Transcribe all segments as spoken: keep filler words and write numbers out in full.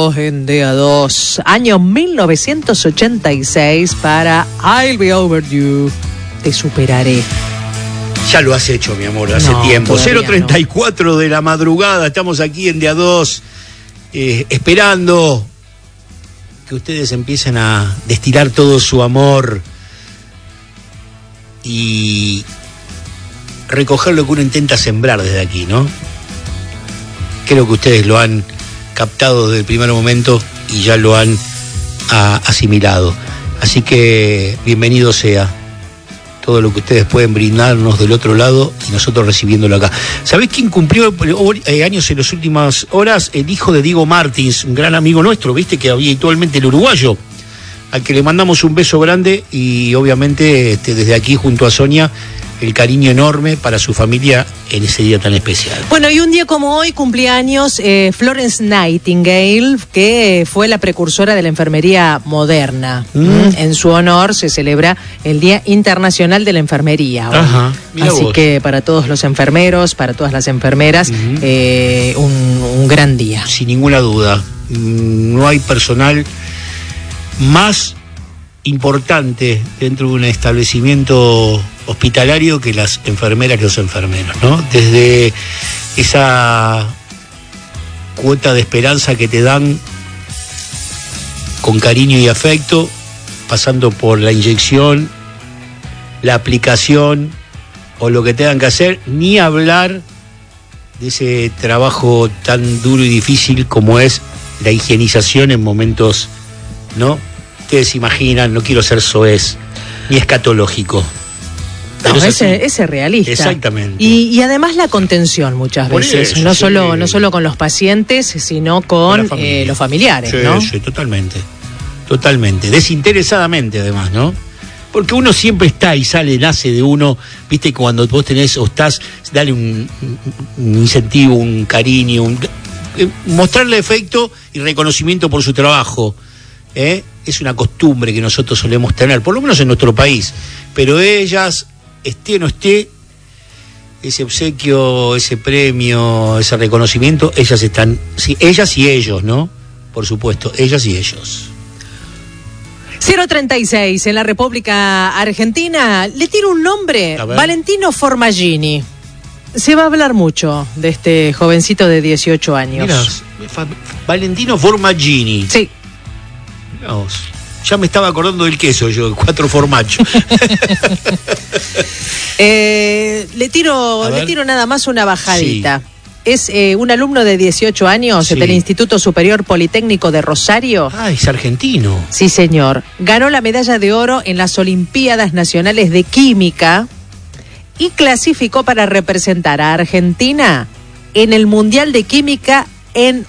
Sonando en D A dos, año mil novecientos ochenta y seis para I'll Be Over You, Te Superaré. Ya lo has hecho, mi amor, hace no, tiempo. cero treinta y cuatro no. de la madrugada, estamos aquí en D A dos, eh, esperando que ustedes empiecen a destilar todo su amor y recoger lo que uno intenta sembrar desde aquí, ¿no? Creo que ustedes lo han captado desde el primer momento y ya lo han a, asimilado. Así que bienvenido sea todo lo que ustedes pueden brindarnos del otro lado y nosotros recibiéndolo acá. ¿Sabés quién cumplió eh, años en las últimas horas? El hijo de Diego Martins, un gran amigo nuestro, viste, que habitualmente el uruguayo, al que le mandamos un beso grande y obviamente este, desde aquí junto a Sonia, el cariño enorme para su familia en ese día tan especial. Bueno, y un día como hoy cumplía años eh, Florence Nightingale, que fue la precursora de la enfermería moderna. Mm. En su honor se celebra el Día Internacional de la Enfermería. Ajá, Así vos. que para todos los enfermeros, para todas las enfermeras, uh-huh. eh, un, un gran día. Sin ninguna duda. No hay personal más importante dentro de un establecimiento hospitalario que las enfermeras y los enfermeros, ¿no? Desde esa cuota de esperanza que te dan con cariño y afecto, pasando por la inyección, la aplicación o lo que tengan que hacer, ni hablar de ese trabajo tan duro y difícil como es la higienización en momentos, ¿no? Ustedes se imaginan, no quiero ser soez ni escatológico. No, ese, ese realista. Exactamente. Y, y además la contención muchas Por veces, eso, no, sí. solo, no solo con los pacientes, sino con, con eh, los familiares, sí, ¿no? Sí, totalmente, totalmente, desinteresadamente además, ¿no? Porque uno siempre está y sale, nace de uno, viste, cuando vos tenés o estás, dale un, un incentivo, un cariño, un, eh, mostrarle afecto y reconocimiento por su trabajo, ¿eh? Es una costumbre que nosotros solemos tener, por lo menos en nuestro país, pero ellas, esté o no esté, ese obsequio, ese premio, ese reconocimiento, ellas están, sí, ellas y ellos, ¿no? Por supuesto, ellas y ellos. cero treinta y seis en la República Argentina, le tiro un nombre, Valentino Formaggini. Se va a hablar mucho de este jovencito de dieciocho años. Mirá, Valentino Formaggini. Sí. Vamos. Ya me estaba acordando del queso, yo, cuatro formaggio. eh, le tiro, le tiro nada más una bajadita. Sí. Es eh, un alumno de dieciocho años sí. del Instituto Superior Politécnico de Rosario. Ah, es argentino. Sí, señor. Ganó la medalla de oro en las Olimpiadas Nacionales de Química y clasificó para representar a Argentina en el Mundial de Química en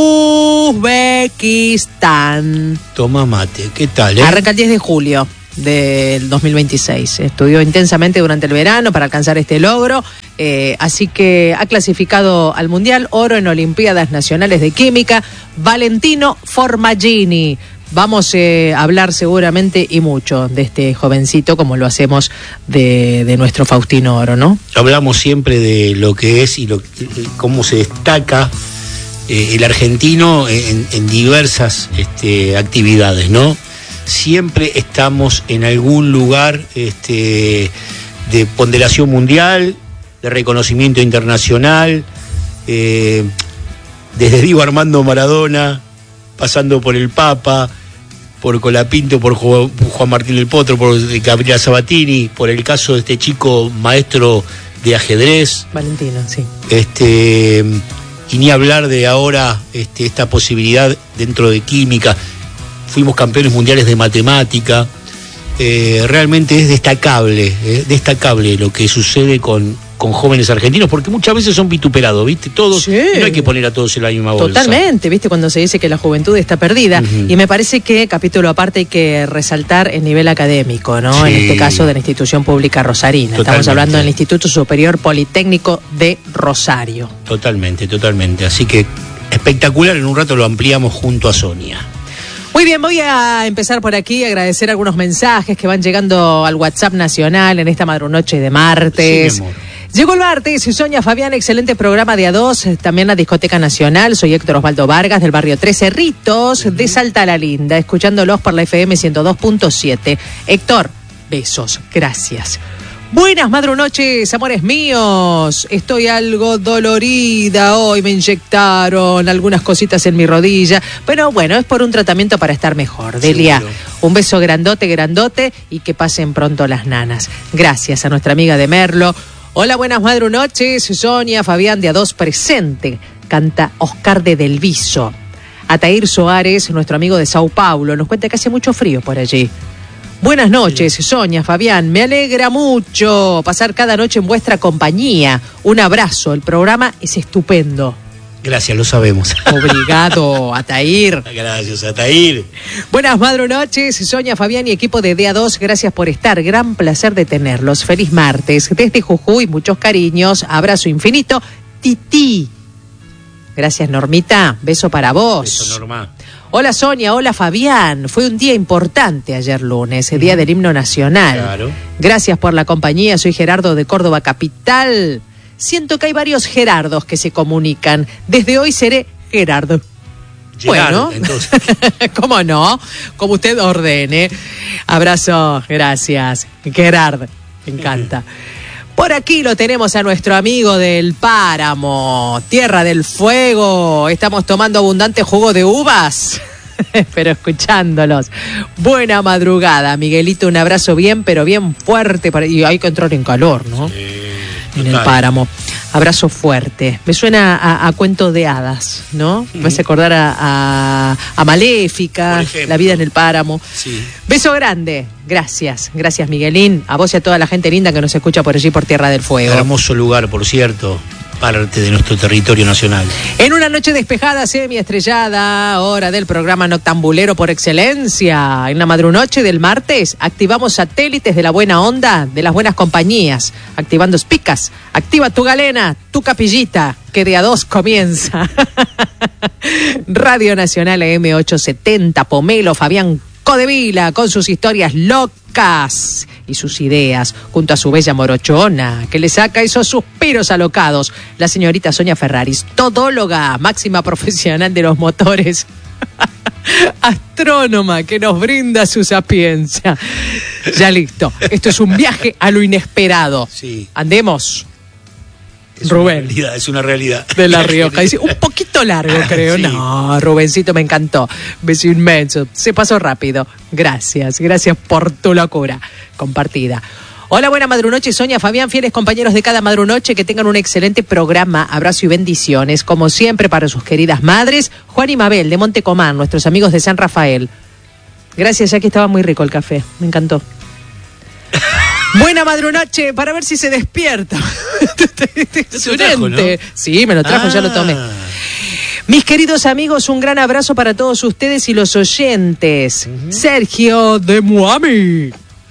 Uzbekistán. Toma mate, ¿qué tal? Eh? Arranca el diez de julio del dos mil veintiséis. Estudió intensamente durante el verano para alcanzar este logro, eh, así que ha clasificado al Mundial, oro en Olimpiadas Nacionales de Química, Valentino Formaggini. Vamos eh, a hablar seguramente y mucho de este jovencito, como lo hacemos de, de nuestro Faustino Oro, ¿no? Hablamos siempre de lo que es y lo, cómo se destaca Eh, el argentino en, en diversas este, actividades, ¿no? Siempre estamos en algún lugar este, de ponderación mundial, de reconocimiento internacional, eh, desde Diego Armando Maradona, pasando por el Papa, por Colapinto, por Juan Martín del Potro, por Gabriela Sabatini, por el caso de este chico maestro de ajedrez. Valentino, sí. Este... Y ni hablar de ahora este, esta posibilidad dentro de química. Fuimos campeones mundiales de matemática. Eh, realmente es destacable, eh, destacable lo que sucede con, con jóvenes argentinos, porque muchas veces son vituperados, ¿viste? Todos, sí. No hay que poner a todos en la misma bolsa. Totalmente, ¿viste? Cuando se dice que la juventud está perdida. Uh-huh. Y me parece que, capítulo aparte, hay que resaltar el nivel académico, ¿no? Sí. En este caso de la institución pública rosarina. Totalmente. Estamos hablando del Instituto Superior Politécnico de Rosario. Totalmente, totalmente. Así que espectacular, en un rato lo ampliamos junto a Sonia. Muy bien, voy a empezar por aquí, agradecer algunos mensajes que van llegando al WhatsApp nacional en esta madrunoche de martes. Sí, mi amor. Llegó el martes, Soña Fabián, excelente programa de A dos, también la Discoteca Nacional. Soy Héctor Osvaldo Vargas, del barrio Tres Cerritos, de Salta la Linda, escuchándolos por la F M ciento dos punto siete. Héctor, besos, gracias. Buenas madrunoches, amores míos. Estoy algo dolorida hoy, me inyectaron algunas cositas en mi rodilla, pero bueno, es por un tratamiento para estar mejor. Delia, seguro. Un beso grandote, grandote, y que pasen pronto las nanas. Gracias a nuestra amiga de Merlo. Hola, buenas madrunoches, Sonia Fabián de A dos presente, canta Oscar de Del Viso. Atair Soares, nuestro amigo de Sao Paulo, nos cuenta que hace mucho frío por allí. Buenas noches, Sonia Fabián, me alegra mucho pasar cada noche en vuestra compañía. Un abrazo, el programa es estupendo. Gracias, lo sabemos. Obrigado, Atair. Gracias, Atair. Buenas madrunoches, Sonia Fabián y equipo de D A dos, gracias por estar, gran placer de tenerlos. Feliz martes, desde Jujuy, muchos cariños, abrazo infinito, Titi. Gracias, Normita, beso para vos. Beso, Norma. Hola Sonia, hola Fabián. Fue un día importante ayer lunes, el día del himno nacional. Claro. Gracias por la compañía, soy Gerardo de Córdoba Capital. Siento que hay varios Gerardos que se comunican. Desde hoy seré Gerardo. Gerardo, bueno, entonces. ¿Cómo no? Como usted ordene. Abrazo, gracias. Gerardo, me encanta. Por aquí lo tenemos a nuestro amigo del Páramo, Tierra del Fuego. Estamos tomando abundante jugo de uvas, pero escuchándolos. Buena madrugada, Miguelito. Un abrazo bien, pero bien fuerte. Para... Y hay que entrar en calor, ¿no? Sí, en total. El Páramo. Abrazo fuerte. Me suena a, a cuento de hadas, ¿no? Uh-huh. Me hace acordar a, a, a Maléfica, La vida en el Páramo. Sí. Beso grande. Gracias. Gracias, Miguelín. A vos y a toda la gente linda que nos escucha por allí, por Tierra del Fuego. Hermoso lugar, por cierto. Parte de nuestro territorio nacional. En una noche despejada, semiestrellada, hora del programa noctambulero por excelencia. En la madrunoche del martes, activamos satélites de la buena onda, de las buenas compañías. Activando spicas. Activa tu galena, tu capillita, que de A dos comienza. Radio Nacional M ochocientos setenta, Pomelo, Fabián Codevila, con sus historias locas y sus ideas, junto a su bella morochona, que le saca esos suspiros alocados, la señorita Sonia Ferraris, todóloga, máxima profesional de los motores, astrónoma, que nos brinda su sapiencia. Ya listo, esto es un viaje a lo inesperado. Sí. Andemos. Es Rubén. Una realidad, es una realidad. De La Rioja. Dice, un poquito largo, creo. Sí. No, Rubencito, me encantó. Beso inmenso. Se pasó rápido. Gracias. Gracias por tu locura compartida. Hola, buena madrunoche, Sonia, Fabián, fieles compañeros de cada madrunoche, que tengan un excelente programa. Abrazo y bendiciones, como siempre, para sus queridas madres, Juan y Mabel, de Montecomán, nuestros amigos de San Rafael. Gracias, ya que estaba muy rico el café. Me encantó. Buena madrunoche, para ver si se despierta. trajo, ¿no? Sí, me lo trajo, ah. Ya lo tomé. Mis queridos amigos, un gran abrazo para todos ustedes y los oyentes. Uh-huh. Sergio de Muami.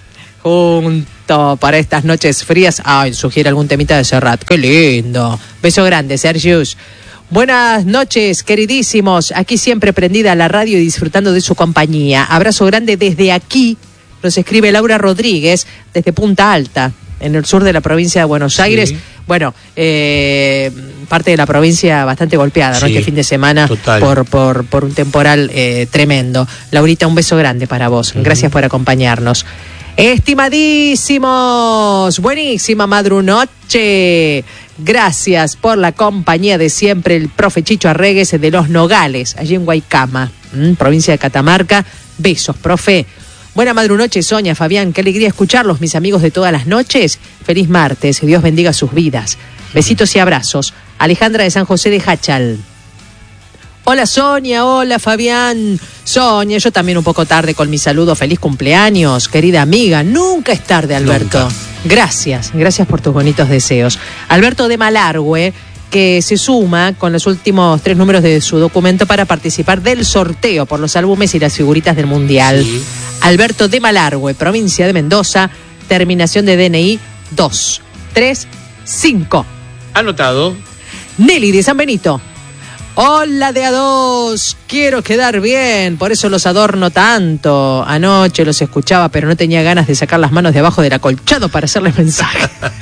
Junto para estas noches frías. Ay, sugiere algún temita de Serrat. Qué lindo. Beso grande, Sergius. Buenas noches, queridísimos. Aquí siempre prendida a la radio y disfrutando de su compañía. Abrazo grande desde aquí. Nos escribe Laura Rodríguez desde Punta Alta, en el sur de la provincia de Buenos Aires. Sí. Bueno, eh, parte de la provincia bastante golpeada, ¿no? Sí, este fin de semana por, por, por un temporal eh, tremendo. Laurita, un beso grande para vos. Uh-huh. Gracias por acompañarnos. Estimadísimos, buenísima madrunoche. Gracias por la compañía de siempre, el profe Chicho Arregues de Los Nogales, allí en Guaycama, ¿m? provincia de Catamarca. Besos, profe. Buena madrunoche, Sonia, Fabián, qué alegría escucharlos, mis amigos de todas las noches. Feliz martes, Dios bendiga sus vidas. Besitos y abrazos. Alejandra de San José de Hachal. Hola Sonia, hola Fabián. Sonia, yo también un poco tarde con mi saludo. Feliz cumpleaños, querida amiga. Nunca es tarde, Alberto. Nunca. Gracias, gracias por tus bonitos deseos. Alberto de Malargüe, que se suma con los últimos tres números de su documento para participar del sorteo por los álbumes y las figuritas del Mundial. Sí. Alberto de Malargüe, provincia de Mendoza, terminación de D N I dos tres cinco. Anotado. Nelly de San Benito. Hola de a dos, quiero quedar bien, por eso los adorno tanto. Anoche los escuchaba, pero no tenía ganas de sacar las manos de abajo del acolchado para hacerles mensaje.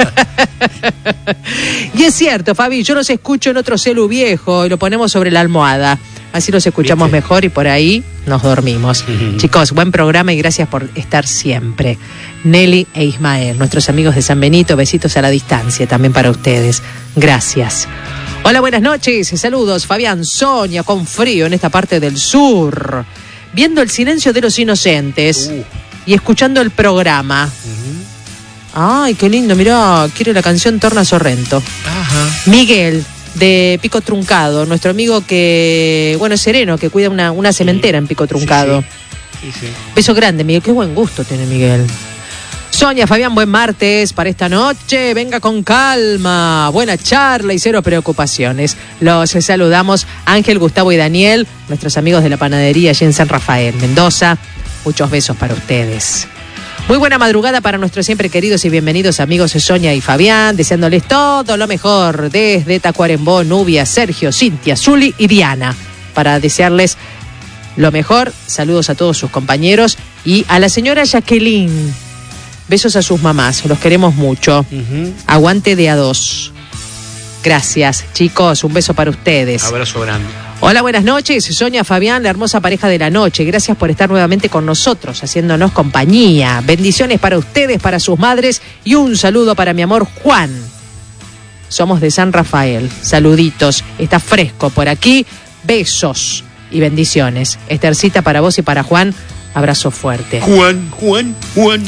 Y es cierto, Fabi, yo los escucho en otro celu viejo y lo ponemos sobre la almohada. Así los escuchamos ¿Viste? Mejor y por ahí nos dormimos. Uh-huh. Chicos, buen programa y gracias por estar siempre. Nelly e Ismael, nuestros amigos de San Benito, besitos a la distancia también para ustedes. Gracias. Hola, buenas noches, saludos, Fabián, Sonia, con frío en esta parte del sur, viendo El silencio de los inocentes uh. y escuchando el programa. Uh-huh. Ay, qué lindo, mirá, quiere la canción Torna Sorrento. Ajá. Miguel, de Pico Truncado, nuestro amigo que, bueno, es sereno, que cuida una, una cementera sí. en Pico Truncado. Sí, sí. Sí, sí. Beso grande, Miguel, qué buen gusto tiene Miguel. Sonia, Fabián, buen martes para esta noche. Venga con calma, buena charla y cero preocupaciones. Los saludamos Ángel, Gustavo y Daniel, nuestros amigos de la panadería allí en San Rafael, Mendoza. Muchos besos para ustedes. Muy buena madrugada para nuestros siempre queridos y bienvenidos amigos Sonia y Fabián, deseándoles todo lo mejor desde Tacuarembó, Nubia, Sergio, Cintia, Zuli y Diana. Para desearles lo mejor, saludos a todos sus compañeros y a la señora Jacqueline. Besos a sus mamás, los queremos mucho. Uh-huh. Aguante de a dos. Gracias, chicos, un beso para ustedes. Abrazo grande. Hola, buenas noches, Sonia, Fabián, la hermosa pareja de la noche. Gracias por estar nuevamente con nosotros, haciéndonos compañía. Bendiciones para ustedes, para sus madres y un saludo para mi amor Juan. Somos de San Rafael. Saluditos, está fresco por aquí. Besos y bendiciones. Estercita para vos y para Juan. Abrazo fuerte. Juan, Juan, Juan.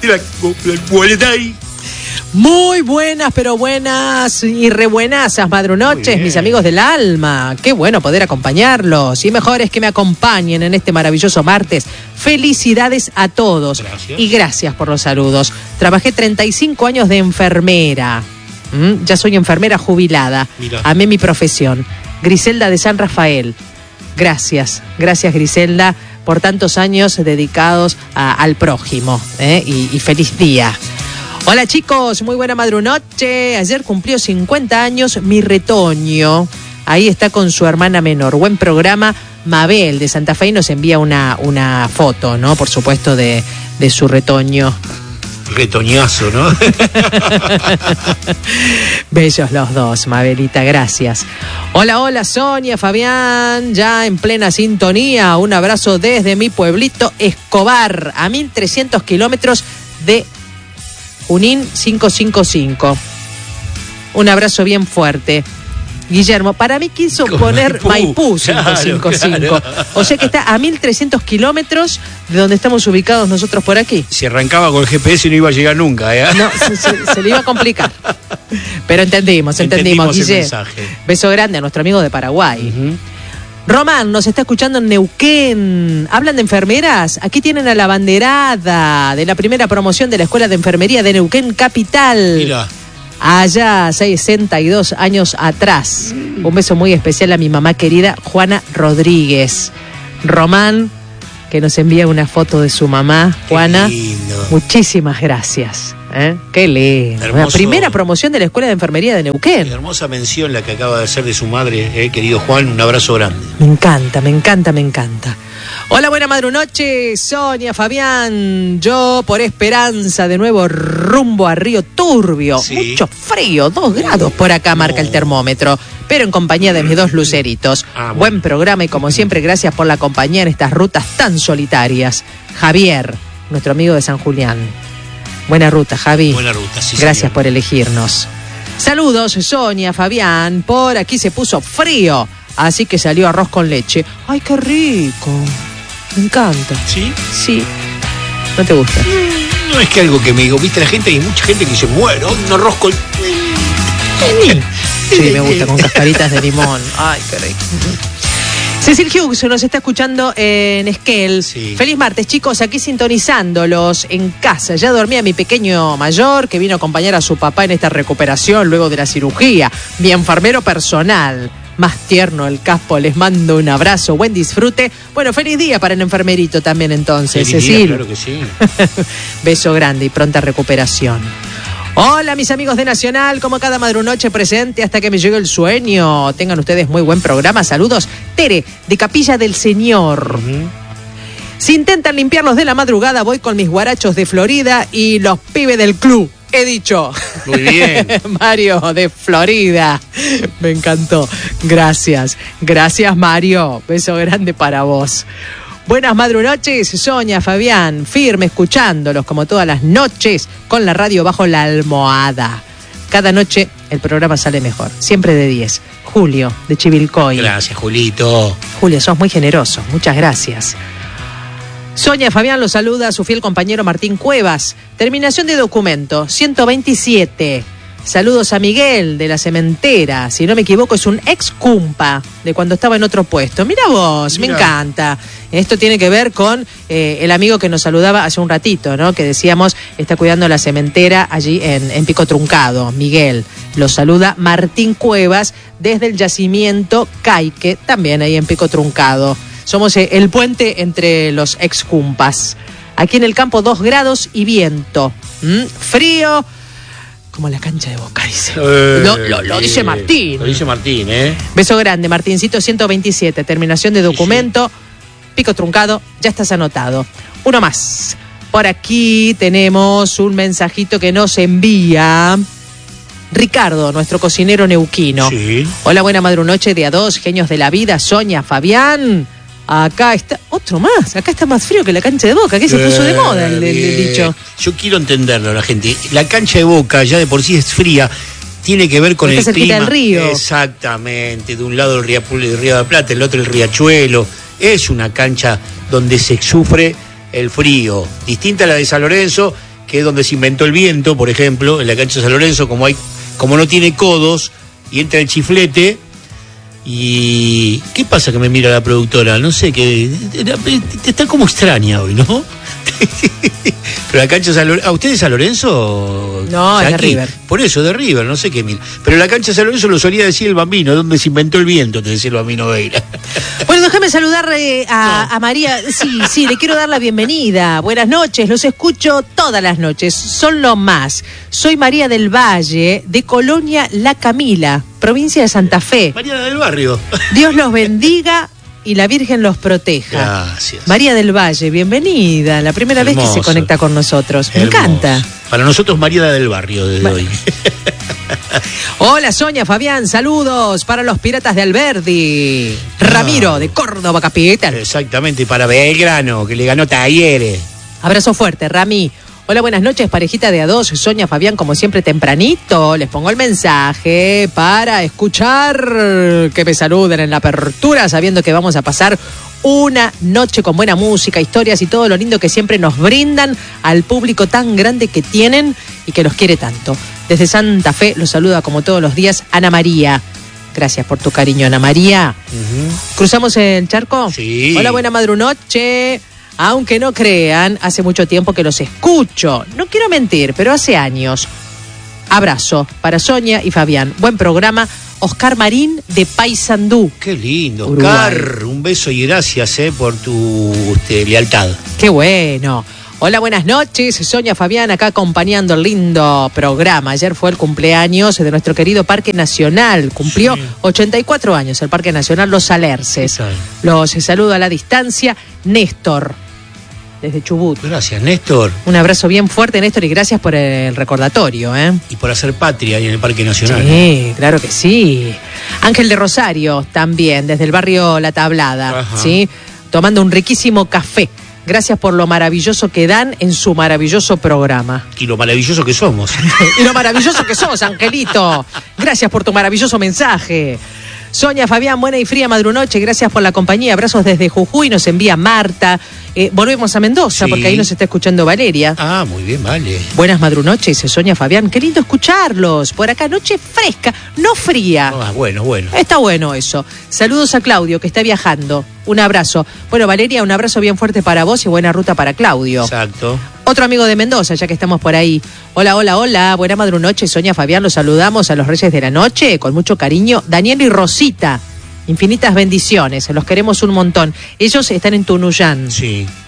Muy buenas, pero buenas y re buenasas madrunoches, mis amigos del alma. Qué bueno poder acompañarlos. Y mejor es que me acompañen en este maravilloso martes. Felicidades a todos. Gracias. Y gracias por los saludos. Trabajé treinta y cinco años de enfermera. ¿Mm? Ya soy enfermera jubilada. Mira. Amé mi profesión. Griselda de San Rafael. Gracias, gracias Griselda por tantos años dedicados a, al prójimo, ¿eh? y, y feliz día. Hola chicos, muy buena madrunoche. Ayer cumplió cincuenta años mi retoño. Ahí está con su hermana menor. Buen programa. Mabel de Santa Fe nos envía una, una foto, ¿no? Por supuesto, de, de su retoño. Retoñazo, ¿no? Bellos los dos, Mabelita, gracias. Hola, hola, Sonia, Fabián, ya en plena sintonía. Un abrazo desde mi pueblito Escobar, a mil trescientos kilómetros de Junín quinientos cincuenta y cinco. Un abrazo bien fuerte. Guillermo, para mí quiso Con poner Maipú, Maipú quinientos cincuenta y cinco. Claro. O sea que está a mil trescientos kilómetros de donde estamos ubicados nosotros por aquí. Si arrancaba con el G P S no iba a llegar nunca, ¿eh? No, se, se, se le iba a complicar. Pero entendimos, entendimos, entendimos Guillermo. Beso grande a nuestro amigo de Paraguay. Uh-huh. Román nos está escuchando en Neuquén. ¿Hablan de enfermeras? Aquí tienen a la banderada de la primera promoción de la Escuela de Enfermería de Neuquén Capital. Mira. Allá, sesenta y dos años atrás. Un beso muy especial a mi mamá querida, Juana Rodríguez. Román, que nos envía una foto de su mamá, Juana. Qué lindo. Muchísimas gracias. ¿Eh? Qué lindo. Hermoso. La primera promoción de la Escuela de Enfermería de Neuquén. Qué hermosa mención la que acaba de hacer de su madre, eh, querido Juan. Un abrazo grande. Me encanta, me encanta, me encanta. Hola, buena madrunoche, Sonia, Fabián. Yo por Esperanza, de nuevo rumbo a Río Turbio. Sí. Mucho frío, dos grados por acá marca no. el termómetro, pero en compañía de mis dos luceritos. Ah, bueno. Buen programa y como siempre, gracias por la compañía en estas rutas tan solitarias. Javier, nuestro amigo de San Julián. Buena ruta, Javi. Buena ruta, sí. Gracias señor. por elegirnos. Saludos, Sonia, Fabián. Por aquí se puso frío, así que salió arroz con leche. ¡Ay, qué rico! Me encanta. ¿Sí? Sí. ¿No te gusta? Mm, no es que algo que me digo, viste, la gente, hay mucha gente que dice, bueno, un arroz con... Sí, me gusta, con cascaritas de limón. Ay, qué rico. Cecil Hughes nos está escuchando en Esquel. Sí. Feliz martes, chicos, aquí sintonizándolos en casa. Ya dormía mi pequeño mayor, que vino a acompañar a su papá en esta recuperación luego de la cirugía. Mi enfermero personal. Más tierno el Caspo, les mando un abrazo, buen disfrute. Bueno, feliz día para el enfermerito también entonces, feliz Cecil. Día, claro que sí. Beso grande y pronta recuperación. Hola mis amigos de Nacional, como cada madrunoche presente hasta que me llegue el sueño. Tengan ustedes muy buen programa. Saludos, Tere, de Capilla del Señor. Uh-huh. Si intentan limpiarlos de la madrugada, voy con mis guarachos de Florida y los pibes del club. He dicho. Muy bien. Mario de Florida. Me encantó. Gracias. Gracias, Mario. Beso grande para vos. Buenas madrunoches, Sonia, Fabián, firme escuchándolos como todas las noches con la radio bajo la almohada. Cada noche el programa sale mejor, siempre de diez. Julio, de Chivilcoy. Gracias, Julito. Julio, sos muy generoso, muchas gracias. Sonia, Fabián los saluda a su fiel compañero Martín Cuevas. Terminación de documento, ciento veintisiete. Saludos a Miguel de la Cementera, si no me equivoco es un ex cumpa de cuando estaba en otro puesto. Mira vos, Mirá. Me encanta. Esto tiene que ver con eh, el amigo que nos saludaba hace un ratito, ¿no? Que decíamos está cuidando la cementera allí en, en Pico Truncado. Miguel, los saluda Martín Cuevas desde el yacimiento Caique, también ahí en Pico Truncado. Somos eh, el puente entre los ex cumpas. Aquí en el campo dos grados y viento. ¿Mm? Frío. Como la cancha de Boca, dice. Eh, lo, lo, lo dice Martín. Lo dice Martín, ¿eh? Beso grande, Martincito, ciento veintisiete. Terminación de documento. Sí, sí. Pico Truncado, ya estás anotado. Uno más. Por aquí tenemos un mensajito que nos envía Ricardo, nuestro cocinero neuquino. Sí. Hola, buena madrunoche de a dos, genios de la vida, Sonia, Fabián. Acá está, otro más, acá está más frío que la cancha de Boca, que se puso de moda el, el, el dicho. Yo quiero entenderlo, la gente. La cancha de Boca ya de por sí es fría, tiene que ver con el clima. Del río. Exactamente, de un lado el Río, el Río de la Plata, el otro el Riachuelo. Es una cancha donde se sufre el frío, distinta a la de San Lorenzo, que es donde se inventó el viento, por ejemplo. En la cancha de San Lorenzo, como hay, como no tiene codos y entra el chiflete. ¿Y qué pasa que me mira la productora? No sé, que está como extraña hoy, ¿no? Pero la cancha San Lorenzo, ¿a ustedes de San Lorenzo? No, es de River. Por eso, de River, no sé qué mil. Pero la cancha San Lorenzo lo solía decir el Bambino, donde se inventó el viento, te decía el Bambino Veira. Bueno, déjame saludar eh, a, no. a María. Sí, sí, le quiero dar la bienvenida. Buenas noches, los escucho todas las noches. Son lo más. Soy María del Valle, de Colonia La Camila, provincia de Santa Fe. María del Barrio. Dios los bendiga y la Virgen los proteja. Gracias. María del Valle, bienvenida. La primera Hermoso. vez que se conecta con nosotros. Me Hermoso. encanta. Para nosotros, María del Barrio, desde Ma- hoy. Hola, Sonia, Fabián, saludos para los Piratas de Alberdi. Ah. Ramiro, de Córdoba Capital. Exactamente, para Belgrano, que le ganó Talleres. Abrazo fuerte, Rami. Hola, buenas noches, parejita de a dos. Sonia, Fabián, como siempre, tempranito. Les pongo el mensaje para escuchar que me saluden en la apertura, sabiendo que vamos a pasar una noche con buena música, historias y todo lo lindo que siempre nos brindan al público tan grande que tienen y que los quiere tanto. Desde Santa Fe los saluda como todos los días Ana María. Gracias por tu cariño, Ana María. Uh-huh. ¿Cruzamos el charco? Sí. Hola, buena madrunoche. Aunque no crean, hace mucho tiempo que los escucho. No quiero mentir, pero hace años. Abrazo para Sonia y Fabián. Buen programa. Oscar Marín de Paysandú. Qué lindo, Uruguay. Oscar. Un beso y gracias eh, por tu este, lealtad. Qué bueno. Hola, buenas noches. Sonia, Fabián, acá acompañando el lindo programa. Ayer fue el cumpleaños de nuestro querido Parque Nacional. Cumplió sí. ochenta y cuatro años el Parque Nacional Los Alerces. Los saludo a la distancia. Néstor, desde Chubut. Gracias, Néstor. Un abrazo bien fuerte, Néstor, y gracias por el recordatorio, ¿eh? Y por hacer patria ahí en el Parque Nacional. Sí, claro que sí. Ángel de Rosario, también, desde el barrio La Tablada, Ajá. ¿sí? Tomando un riquísimo café. Gracias por lo maravilloso que dan en su maravilloso programa. Y lo maravilloso que somos. Y lo maravilloso que sos, Angelito. Gracias por tu maravilloso mensaje. Sonia, Fabián, buena y fría madrunoche, gracias por la compañía, abrazos desde Jujuy, nos envía Marta. Eh, volvemos a Mendoza, sí. porque ahí nos está escuchando Valeria. Ah, muy bien, vale. Buenas madrunoches, Sonia, Fabián, qué lindo escucharlos. Por acá, noche fresca, no fría. Ah, bueno, bueno. Está bueno eso. Saludos a Claudio, que está viajando. Un abrazo. Bueno, Valeria, un abrazo bien fuerte para vos y buena ruta para Claudio. Exacto. Otro amigo de Mendoza, ya que estamos por ahí. Hola, hola, hola. Buena madrunoche, Sonia, Fabián. Los saludamos a los Reyes de la Noche con mucho cariño. Daniel y Rosita. Infinitas bendiciones. Los queremos un montón. Ellos están en Tunuyán. Sí.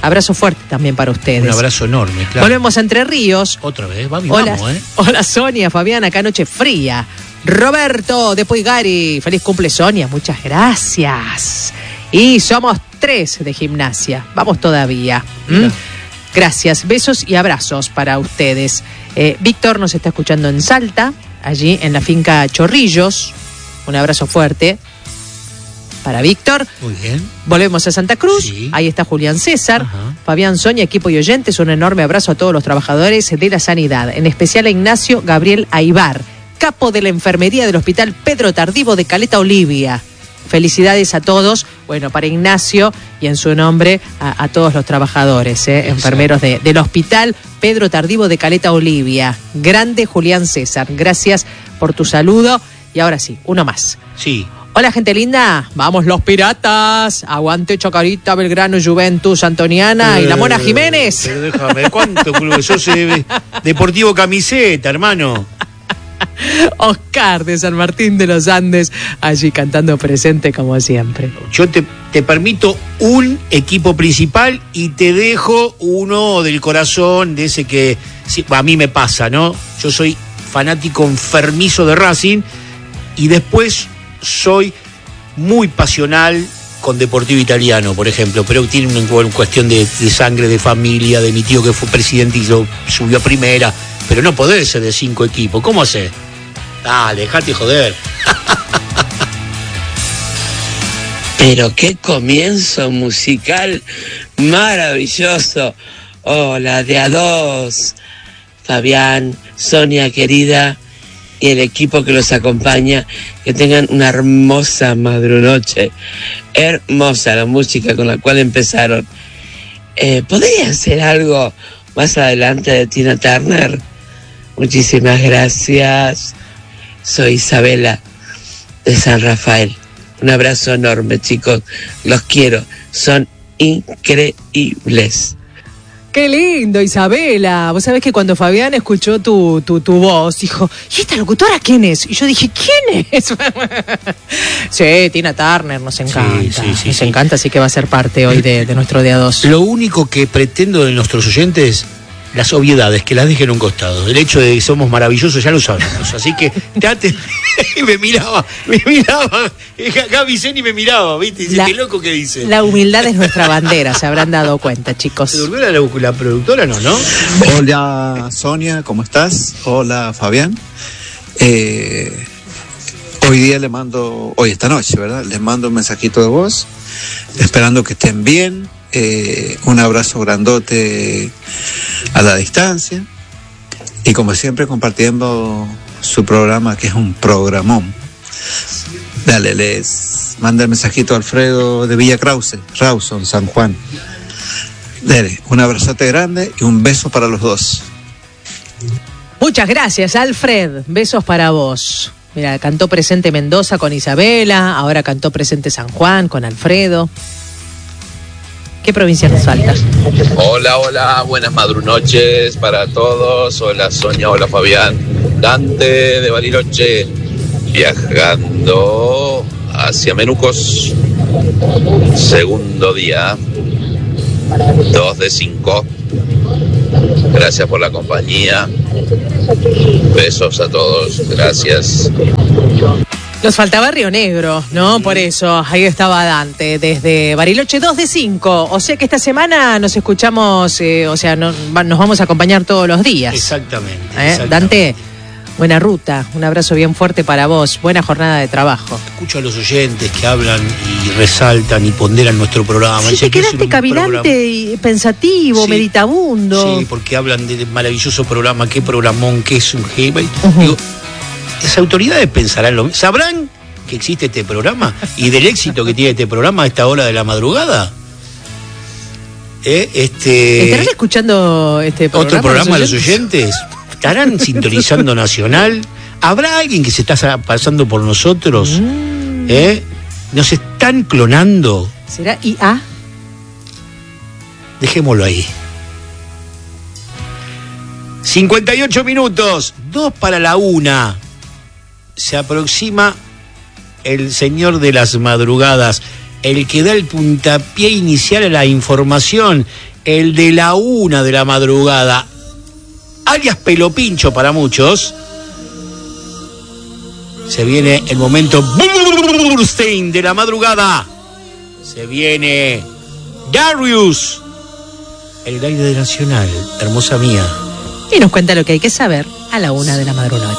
Abrazo fuerte también para ustedes. Un abrazo enorme, claro. Volvemos a Entre Ríos. Otra vez, vamos, Hola, vamos, ¿eh? Hola Sonia, Fabián, acá noche fría. Roberto de Puigari, feliz cumple Sonia, muchas gracias. Y somos tres de gimnasia, vamos todavía. ¿Mm? Gracias, besos y abrazos para ustedes. Eh, Víctor nos está escuchando en Salta, allí en la finca Chorrillos. Un abrazo fuerte para Víctor. Muy bien. Volvemos a Santa Cruz, sí. Ahí está Julián César. Ajá. Fabián, Sonia, equipo y oyentes, un enorme abrazo a todos los trabajadores de la sanidad, en especial a Ignacio Gabriel Aybar, capo de la enfermería del Hospital Pedro Tardivo de Caleta Olivia. Felicidades a todos, bueno, para Ignacio y en su nombre a, a todos los trabajadores, eh, enfermeros de, del Hospital Pedro Tardivo de Caleta Olivia. Grande Julián César, gracias por tu saludo. Y ahora sí, uno más. Sí. Hola, gente linda. Vamos los piratas. Aguante Chacarita, Belgrano, Juventus, Antoniana eh, y la Mona Jiménez. Pero déjame, ¿cuánto club? Sos eh, Deportivo Camiseta, hermano. Oscar de San Martín de los Andes, allí cantando presente como siempre. Yo te, te permito un equipo principal y te dejo uno del corazón, de ese que sí, a mí me pasa, ¿no? Yo soy fanático enfermizo de Racing y después soy muy pasional con Deportivo Italiano, por ejemplo, pero tiene una cuestión de, de sangre, de familia, de mi tío que fue presidente y yo subió a primera, pero no podés ser de cinco equipos, ¿cómo haces? Dale, dejate joder. Pero qué comienzo musical maravilloso. Hola, de a dos. Fabián, Sonia querida y el equipo que los acompaña, que tengan una hermosa madrunoche. Hermosa la música con la cual empezaron. Eh, ¿Podría hacer algo más adelante de Tina Turner? Muchísimas gracias. Soy Isabela de San Rafael. Un abrazo enorme, chicos. Los quiero. Son increíbles. Qué lindo, Isabela. Vos sabés que cuando Fabián escuchó tu, tu, tu voz, dijo, ¿y esta locutora quién es? Y yo dije, ¿quién es? Sí, Tina Turner, nos encanta. Sí, sí, sí, nos sí. encanta, así que va a ser parte hoy de, de nuestro día dos. Lo único que pretendo de nuestros oyentes, las obviedades, que las dejen a un costado. El hecho de que somos maravillosos ya lo sabemos. Así que date. Y me miraba, me miraba. Gaby Zeni me miraba, ¿viste? Dice, la, qué loco que dice. La humildad es nuestra bandera, se habrán dado cuenta, chicos. ¿Se durmió la, la productora, no, no? Hola, Sonia, ¿cómo estás? Hola, Fabián. Eh, hoy día le mando, hoy esta noche, ¿verdad? Les mando un mensajito de voz, esperando que estén bien. Eh, un abrazo grandote a la distancia y como siempre compartiendo su programa, que es un programón. Dale, les manda el mensajito a Alfredo de Villa Krause, Rawson, San Juan. Dale, un abrazote grande y un beso para los dos. Muchas gracias, Alfred. Besos para vos. Mira, cantó presente Mendoza con Isabela, ahora cantó presente San Juan con Alfredo. ¿Qué provincia nos falta? Hola, hola, buenas madrunoches para todos. Hola Sonia, hola Fabián. Dante de Bariloche, viajando hacia Menucos. Segundo día, dos de cinco. Gracias por la compañía. Besos a todos, gracias. Nos faltaba Río Negro, ¿no? Por eso, ahí estaba Dante, desde Bariloche, dos de cinco. O sea que esta semana nos escuchamos, eh, o sea, no, nos vamos a acompañar todos los días. Exactamente, ¿Eh? exactamente. Dante, buena ruta, un abrazo bien fuerte para vos, buena jornada de trabajo. Escucho a los oyentes que hablan y resaltan y ponderan nuestro programa. Sí, te quedaste cavilante y pensativo, sí, meditabundo. Sí, porque hablan del maravilloso programa, qué programón, qué es un G. Uh-huh. Digo, las autoridades pensarán lo mismo. ¿Sabrán que existe este programa y del éxito que tiene este programa a esta hora de la madrugada? ¿Eh? Este, ¿Estarán escuchando este programa? ¿Otro programa los oyentes? los oyentes? ¿Estarán sintonizando Nacional? ¿Habrá alguien que se está pasando por nosotros? Mm. ¿Eh? ¿Nos están clonando? ¿Será I A? Dejémoslo ahí. cincuenta y ocho minutos, dos para la una. Se aproxima el señor de las madrugadas, el que da el puntapié inicial a la información, el de la una de la madrugada, alias Pelopincho para muchos. Se viene el momento Burstein de la madrugada. Se viene Darius, el aire de Nacional, hermosa mía. Y nos cuenta lo que hay que saber a la una de la madrugada.